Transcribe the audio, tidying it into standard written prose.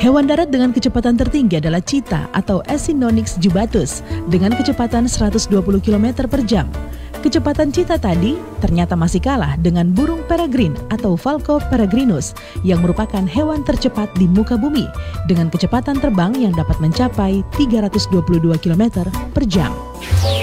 Hewan darat dengan kecepatan tertinggi adalah cheetah atau Acinonyx jubatus dengan kecepatan 120 km per jam. Kecepatan cheetah tadi ternyata masih kalah dengan burung peregrine atau Falco peregrinus yang merupakan hewan tercepat di muka bumi dengan kecepatan terbang yang dapat mencapai 322 km per jam.